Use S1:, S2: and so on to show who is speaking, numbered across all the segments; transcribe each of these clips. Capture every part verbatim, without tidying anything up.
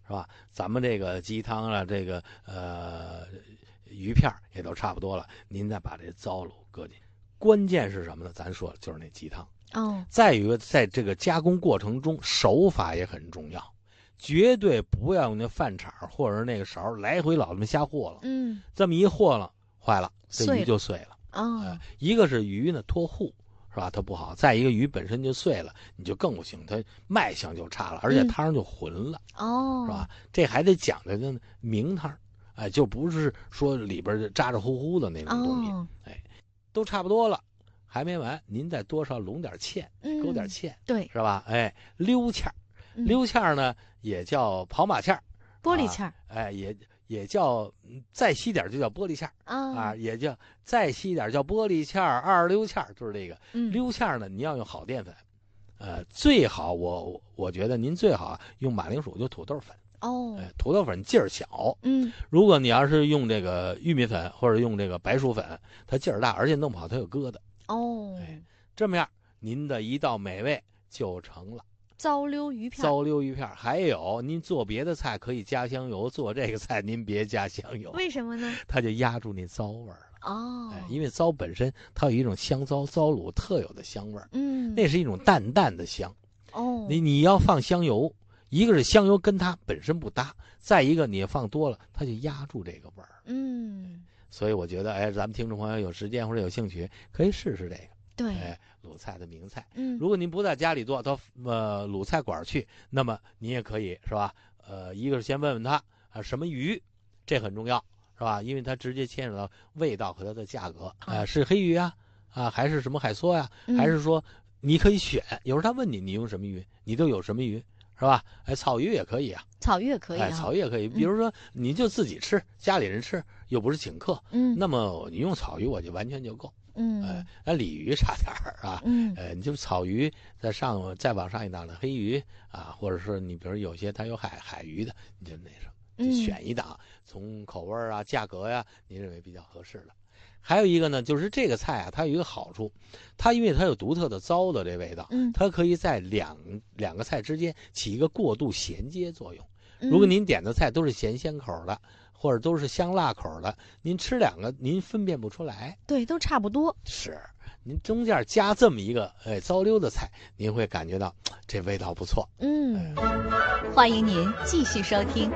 S1: 是吧？咱们这个鸡汤啊，这个呃鱼片也都差不多了，您再把这糟卤搁进去。关键是什么呢？咱说了，就是那鸡汤。
S2: 哦，
S1: 再一个，在这个加工过程中，手法也很重要，绝对不要用那饭铲或者是那个勺来回老这么瞎和了。
S2: 嗯，
S1: 这么一和了，坏了，这
S2: 碎了
S1: 鱼就碎了。
S2: 哦，
S1: 呃，一个是鱼呢脱糊，是吧？它不好。再一个鱼本身就碎了，你就更不行，它卖相就差了，而且汤就浑了，
S2: 哦，
S1: 是吧？这还得讲究的明汤，哎，就不是说里边渣渣乎乎的那种东西，
S2: 哦，
S1: 哎，都差不多了。还没完，您再多少拢点芡，
S2: 嗯，
S1: 勾点芡，
S2: 对，
S1: 是吧？哎，溜芡，溜芡呢也叫跑马芡，
S2: 玻璃芡，
S1: 啊、哎，也也叫再稀点就叫玻璃芡啊，啊，也叫再稀点叫玻璃芡，二溜芡就是这个。
S2: 嗯、
S1: 溜芡呢，你要用好淀粉，呃，最好我我觉得您最好用马铃薯就土豆粉。
S2: 哦，
S1: 哎，土豆粉劲儿小，
S2: 嗯，
S1: 如果你要是用这个玉米粉或者用这个白薯粉，它劲儿大，而且弄不好它有疙瘩。
S2: 哦，
S1: 哎，这么样，您的一道美味就成了。
S2: 糟溜鱼片，
S1: 糟溜鱼片，还有您做别的菜可以加香油，做这个菜您别加香油。
S2: 为什么呢？
S1: 它就压住那糟味儿了。
S2: 哦，
S1: 哎，因为糟本身它有一种香糟糟卤特有的香味儿，
S2: 嗯，
S1: 那是一种淡淡的香。
S2: 哦，
S1: 你你要放香油，一个是香油跟它本身不搭，再一个你放多了，它就压住这个味儿。
S2: 嗯，
S1: 所以我觉得，哎，咱们听众朋友有时间或者有兴趣，可以试试这个。
S2: 对，
S1: 哎，鲁菜的名菜。
S2: 嗯，
S1: 如果您不在家里做，到呃鲁菜馆去，那么您也可以是吧？呃，一个是先问问他啊什么鱼，这很重要是吧？因为它直接牵扯到味道和它的价格。啊、呃，是黑鱼啊，啊还是什么海梭呀、啊嗯？还是说你可以选？有时候他问你你用什么鱼，你都有什么鱼是吧？哎，草鱼也可以啊，
S2: 草鱼也可以、啊，
S1: 哎，草鱼也可以。比如说，你就自己吃，嗯、家里人吃，又不是请客，
S2: 嗯，
S1: 那么你用草鱼我就完全就够。
S2: 嗯，
S1: 哎，那鲤鱼差点儿啊，
S2: 嗯，
S1: 呃，你就草鱼再上再往上一档的黑鱼啊，或者说你比如有些它有海海鱼的，你就那什么，就选一档，嗯、从口味啊、价格呀、啊，你认为比较合适的。还有一个呢，就是这个菜啊，它有一个好处，它因为它有独特的糟的这味道，
S2: 嗯，
S1: 它可以在两两个菜之间起一个过渡衔接作用。如果您点的菜都是咸鲜口的，或者都是香辣口的，您吃两个您分辨不出来。
S2: 对，都差不多。
S1: 是，您中间加这么一个哎糟溜的菜，您会感觉到这味道不错。
S2: 嗯，
S1: 哎、
S2: 欢迎您继续收听。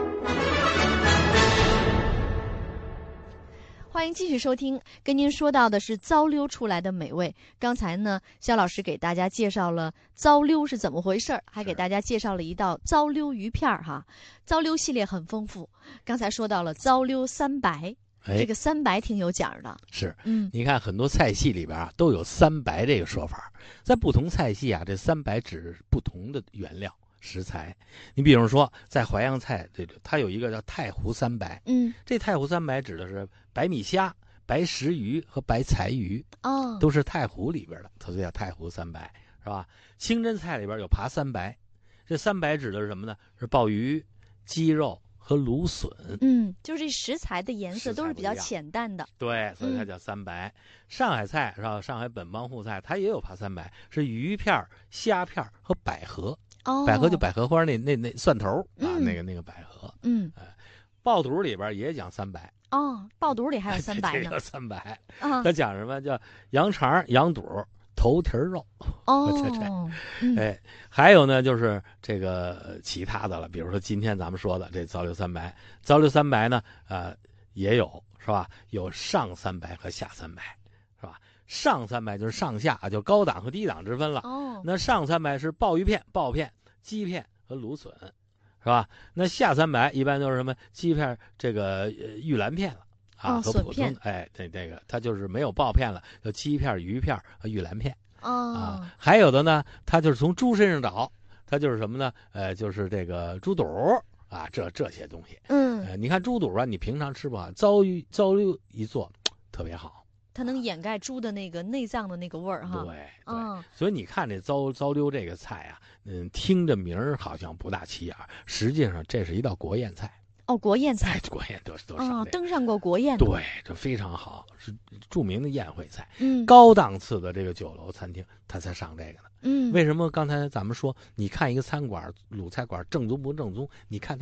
S2: 欢迎继续收听，跟您说到的是糟溜出来的美味。刚才呢，肖老师给大家介绍了糟溜是怎么回事，还给大家介绍了一道糟溜鱼片哈。糟溜系列很丰富，刚才说到了糟溜三白，
S1: 哎、
S2: 这个三白挺有讲的。
S1: 是，
S2: 嗯，
S1: 你看很多菜系里边啊都有三白这个说法，在不同菜系啊，这三白指不同的原料。食材，你比如说在淮扬菜这个，它有一个叫太湖三白，
S2: 嗯，
S1: 这太湖三白指的是白米虾、白石鱼和白柴鱼，
S2: 哦，
S1: 都是太湖里边的，它就叫太湖三白，是吧？清真菜里边有扒三白，这三白指的是什么呢？是鲍鱼、鸡肉和芦笋。
S2: 嗯，就是这食材的颜色都是比较浅淡的，
S1: 对，所以它叫三白。嗯、上海菜是吧？上海本帮沪菜它也有扒三白，是鱼片、虾片和百合。
S2: 哦，
S1: 百合就百合花那那那蒜头啊，
S2: 嗯、
S1: 那个那个百合，
S2: 嗯，
S1: 哎，爆肚里边也讲三白
S2: 哦，爆肚里还有三白呢，
S1: 这个三白
S2: 啊，
S1: 它讲什么叫羊肠、羊肚、头蹄肉
S2: 哦，
S1: 这这，
S2: 嗯、
S1: 哎，还有呢就是这个其他的了，比如说今天咱们说的这糟溜三白，糟溜三白呢，呃，也有是吧？有上三白和下三白，是吧？上三白就是上下，就高档和低档之分了。
S2: 哦，
S1: 那上三白是鲍鱼片、鲍片、鸡片和芦笋，是吧？那下三白一般都是什么鸡片、这个呃玉兰片了啊，
S2: 哦、
S1: 和普通哎，这这个它就是没有鲍片了，有鸡片、鱼片和玉兰片。
S2: 哦、
S1: 啊，还有的呢，它就是从猪身上找，它就是什么呢？呃，就是这个猪肚啊，这这些东西。
S2: 嗯，
S1: 呃，你看猪肚啊，你平常吃不好，糟鱼糟溜一做，特别好。
S2: 它能掩盖猪的那个内脏的那个味儿哈。
S1: 对，对、
S2: 哦，
S1: 所以你看这糟糟溜这个菜啊，嗯，听着名儿好像不大起眼，实际上这是一道国宴菜。
S2: 哦，国宴菜，
S1: 哎、国宴都都上、
S2: 哦、登上过国宴。
S1: 对，这非常好，是著名的宴会菜。
S2: 嗯，
S1: 高档次的这个酒楼餐厅，它才上这个呢。
S2: 嗯，
S1: 为什么刚才咱们说，你看一个餐馆鲁菜馆正宗不正宗？你看它。